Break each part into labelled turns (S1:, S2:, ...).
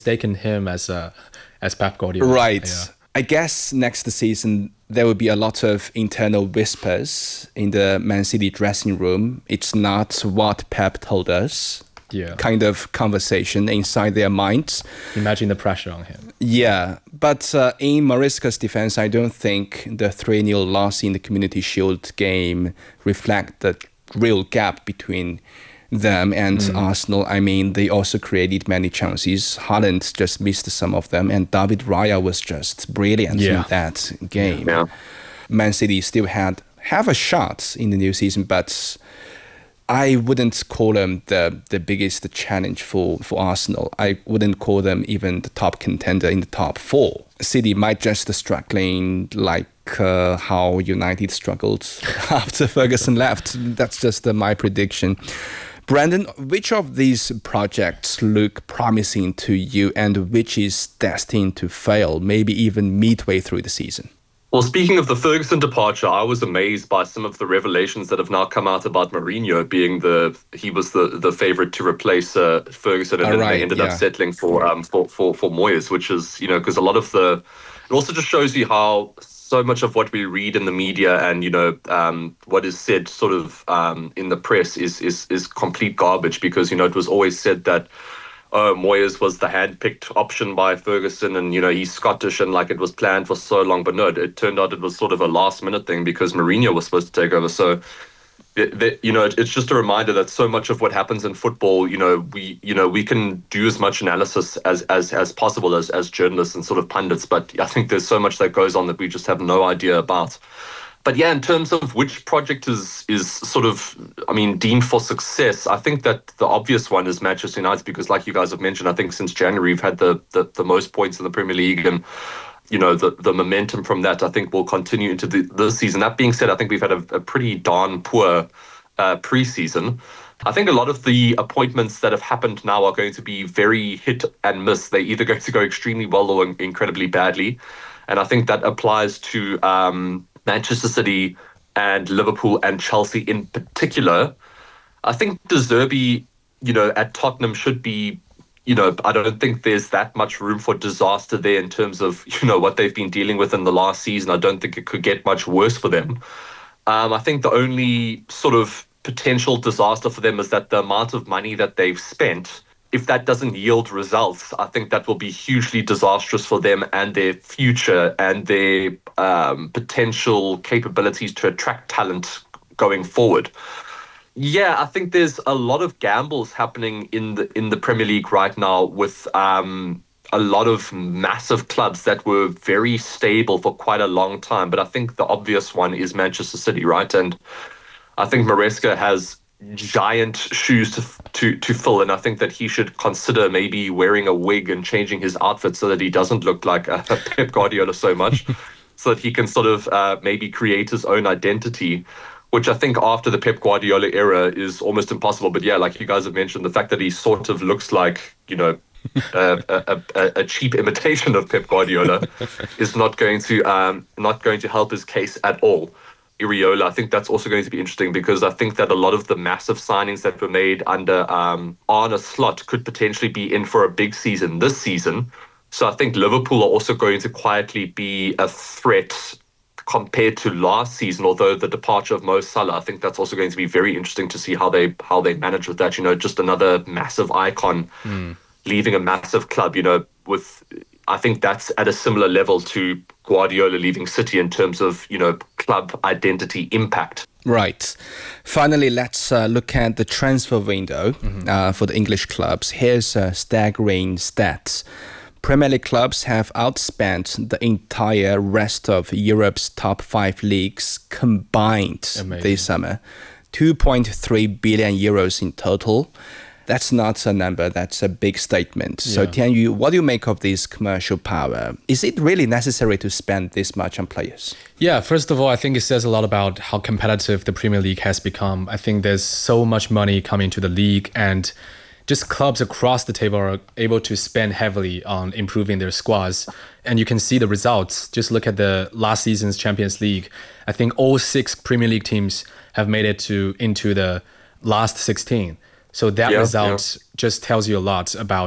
S1: mistaken him as Pep Guardiola.
S2: Right.
S1: Yeah.
S2: I guess next season there will be a lot of internal whispers in the Man City dressing room. It's not what Pep told us.
S1: Yeah.
S2: Kind of conversation inside their minds.
S1: Imagine the pressure on him.
S2: Yeah, but in Maresca's defense, I don't think the 3-0 loss in the Community Shield game reflect the real gap between them and Arsenal. I mean, they also created many chances. Haaland just missed some of them, and David Raya was just brilliant in that game.
S3: Yeah.
S2: Man City still have a shot in the new season, but I wouldn't call them the biggest challenge for Arsenal. I wouldn't call them even the top contender in the top 4. City might just struggling like how United struggled after Ferguson left. That's just my prediction. Brandon, which of these projects look promising to you and which is destined to fail, maybe even midway through the season?
S3: Well, speaking of the Ferguson departure, I was amazed by some of the revelations that have now come out about Mourinho being he was the favorite to replace Ferguson, and then they ended up settling for Moyes, which is, because a lot of it also just shows you how so much of what we read in the media and what is said sort of in the press is complete garbage, because it was always said that Moyes was the hand-picked option by Ferguson, and he's Scottish and like it was planned for so long. But no, it turned out it was sort of a last-minute thing because Mourinho was supposed to take over. So it's just a reminder that so much of what happens in football, we can do as much analysis as possible as journalists and sort of pundits, but I think there's so much that goes on that we just have no idea about. But yeah, in terms of which project is sort of, deemed for success, I think that the obvious one is Manchester United, because like you guys have mentioned, I think since January we've had the most points in the Premier League, and the momentum from that I think will continue into this season. That being said, I think we've had a pretty darn poor pre-season. I think a lot of the appointments that have happened now are going to be very hit and miss. They're either going to go extremely well or incredibly badly. And I think that applies to Manchester City and Liverpool and Chelsea in particular. I think De Zerbi, at Tottenham should be, I don't think there's that much room for disaster there in terms of, what they've been dealing with in the last season. I don't think it could get much worse for them. I think the only sort of potential disaster for them is that the amount of money that they've spent, if that doesn't yield results, I think that will be hugely disastrous for them and their future and their potential capabilities to attract talent going forward. Yeah, I think there's a lot of gambles happening in the Premier League right now with a lot of massive clubs that were very stable for quite a long time. But I think the obvious one is Manchester City, right? And I think Maresca has giant shoes to fill, and I think that he should consider maybe wearing a wig and changing his outfit so that he doesn't look like Pep Guardiola so much, so that he can sort of maybe create his own identity, which I think after the Pep Guardiola era is almost impossible. But yeah, like you guys have mentioned, the fact that he sort of looks like a cheap imitation of Pep Guardiola is not going to help his case at all. Iraola, I think that's also going to be interesting, because I think that a lot of the massive signings that were made under Arne Slot could potentially be in for a big season this season. So I think Liverpool are also going to quietly be a threat compared to last season, although the departure of Mo Salah, I think that's also going to be very interesting to see how they manage with that. Just another massive icon leaving a massive club, with, I think that's at a similar level to Guardiola leaving City in terms of, club identity impact.
S2: Right. Finally, let's look at the transfer window for the English clubs. Here's a staggering stats. Premier League clubs have outspent the entire rest of Europe's top 5 leagues combined this summer. 2.3 billion euros in total. That's not a number, that's a big statement. So Tianyu, what do you make of this commercial power? Is it really necessary to spend this much on players?
S1: Yeah, first of all, I think it says a lot about how competitive the Premier League has become. I think there's so much money coming to the league, and just clubs across the table are able to spend heavily on improving their squads. And you can see the results. Just look at the last season's Champions League. I think all 6 Premier League teams have made it into the last 16. So that result just tells you a lot about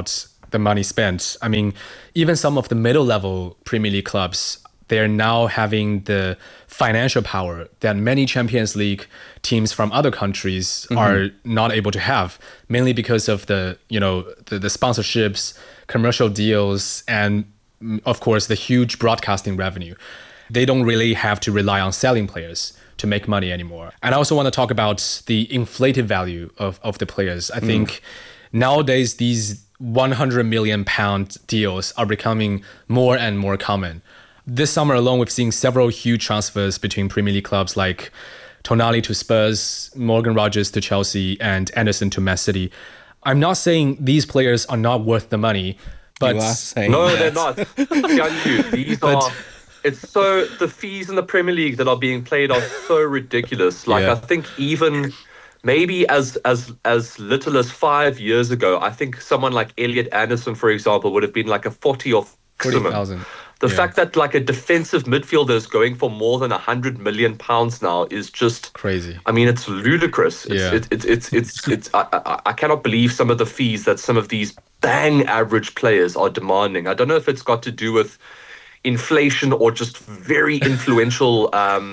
S1: the money spent. I mean, even some of the middle level Premier League clubs, they're now having the financial power that many Champions League teams from other countries are not able to have, mainly because of the sponsorships, commercial deals, and of course the huge broadcasting revenue. They don't really have to rely on selling players to make money anymore. And I also want to talk about the inflated value of the players. I think nowadays these £100 million deals are becoming more and more common. This summer alone, we've seen several huge transfers between Premier League clubs like Tonali to Spurs, Morgan Rogers to Chelsea, and Anderson to Man City. I'm not saying these players are not worth the money, but
S3: they're not. It's so, the fees in the Premier League that are being played are so ridiculous. Like, I think even maybe as little as 5 years ago, I think someone like Elliot Anderson, for example, would have been like a 40 or
S1: 40,000.
S3: The fact that like a defensive midfielder is going for more than £100 million now is just
S1: crazy.
S3: I mean, it's ludicrous. I cannot believe some of the fees that some of these bang average players are demanding. I don't know if it's got to do with inflation or just very influential,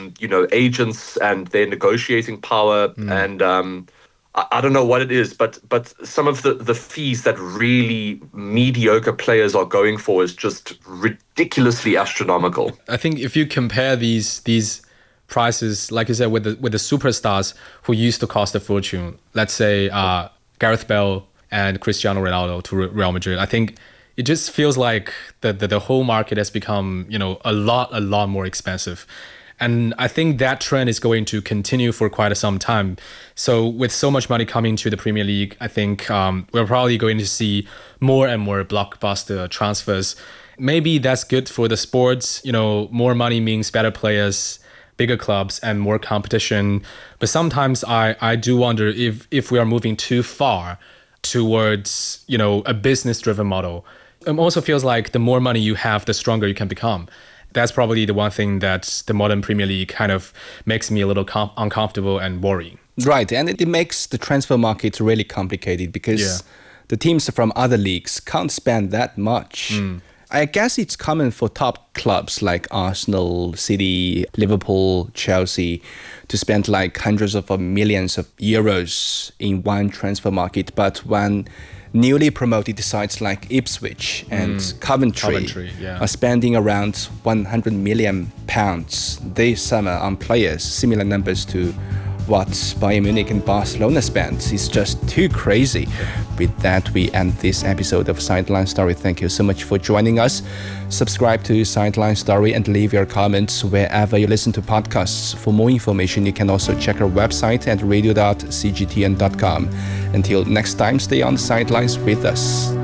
S3: agents and their negotiating power. And I don't know what it is, but some of the fees that really mediocre players are going for is just ridiculously astronomical.
S1: I think if you compare these prices, like you said, with the superstars who used to cost a fortune, let's say Gareth Bale and Cristiano Ronaldo to Real Madrid, I think it just feels like the whole market has become a lot more expensive. And I think that trend is going to continue for quite some time. So with so much money coming to the Premier League, I think we're probably going to see more and more blockbuster transfers. Maybe that's good for the sports. More money means better players, bigger clubs, and more competition. But sometimes I do wonder if we are moving too far towards a business-driven model. It also feels like the more money you have, the stronger you can become. That's probably the one thing that the modern Premier League kind of makes me a little uncomfortable and worrying.
S2: Right, and it makes the transfer market really complicated because the teams from other leagues can't spend that much. I guess it's common for top clubs like Arsenal, City, Liverpool, Chelsea to spend like hundreds of millions of euros in one transfer market. But when newly promoted sides like Ipswich and Coventry are spending around £100 million this summer on players, similar numbers to what Bayern Munich and Barcelona spent. It's just too crazy. With that, we end this episode of Sideline Story. Thank you so much for joining us. Subscribe to Sideline Story and leave your comments wherever you listen to podcasts. For more information, you can also check our website at radio.cgtn.com. Until next time, stay on the sidelines with us.